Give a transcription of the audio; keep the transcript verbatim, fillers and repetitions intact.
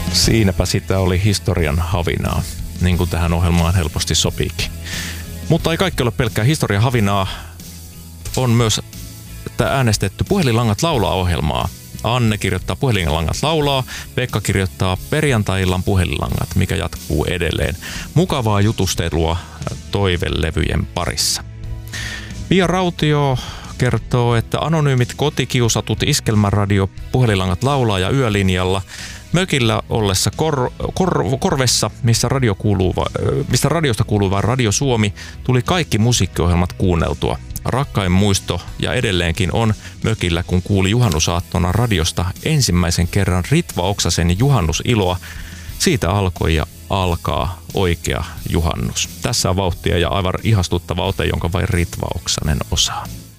Siinäpä sitä oli historian havinaa, niin kuin tähän ohjelmaan helposti sopiikin. Mutta ei kaikki ole pelkkää historian havinaa. On myös äänestetty Puhelinlangat laulaa -ohjelmaa. Anne kirjoittaa Puhelinlangat laulaa, Pekka kirjoittaa Perjantai-illan Puhelinlangat, mikä jatkuu edelleen. Mukavaa jutustelua toivelevyjen parissa. Pia Rautio kertoo, että anonyymit kotikiusatut Iskelmäradio Puhelinlangat laulaa ja yölinjalla mökillä ollessa kor, kor, korvessa, missä, radio kuuluu, mistä radiosta kuuluu vain Radio Suomi, tuli kaikki musiikkiohjelmat kuunneltua. Rakkain muisto ja edelleenkin on mökillä, kun kuuli juhannusaattona radiosta ensimmäisen kerran Ritva Oksasen juhannusiloa. Siitä alkoi ja alkaa oikea juhannus. Tässä on vauhtia ja aivan ihastuttava ote, jonka vain Ritva Oksanen osaa.